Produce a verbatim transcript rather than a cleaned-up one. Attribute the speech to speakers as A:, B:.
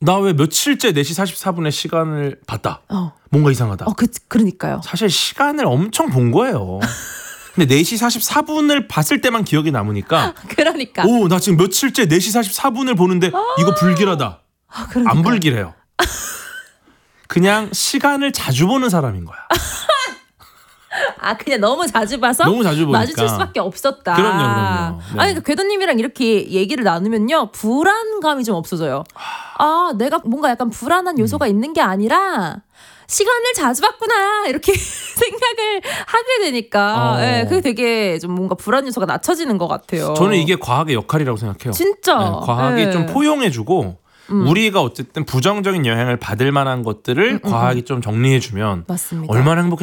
A: 나 왜 며칠째 네 시 사십사 분에 시간을 봤다.
B: 어.
A: 뭔가 이상하다.
B: 어, 그, 그러니까요.
A: 사실 시간을 엄청 본 거예요. 근데 네 시 사십사 분을 봤을 때만 기억이 남으니까
B: 그러니까.
A: 오, 나 지금 며칠째 네 시 사십사 분을 보는데 이거 불길하다.
B: 아, 그러니까.
A: 안 불길해요. 그냥 시간을 자주 보는 사람인 거야.
B: 아, 그냥 너무 자주 봐서
A: 너무 자주 보니까.
B: 마주칠 수밖에 없었다.
A: 그럼요, 그럼요. 네.
B: 아니, 그 궤도님이랑 이렇게 얘기를 나누면요, 불안감이 좀 없어져요. 아, 내가 뭔가 약간 불안한 요소가 음. 있는 게 아니라 시간을 자주 봤구나 이렇게 생각을 하게 되니까, 어. 네, 그게 되게 좀 뭔가 불안 요소가 낮춰지는 것 같아요.
A: 저는 이게 과학의 역할이라고 생각해요.
B: 진짜.
A: 네, 과학이
B: 네.
A: 좀 포용해주고. 음. 우리가 어쨌든 부정적인 영향을 받을 만한 것들을 음, 과학이 음. 좀 정리해주면
B: 맞습니다.
A: 얼마나 행복해.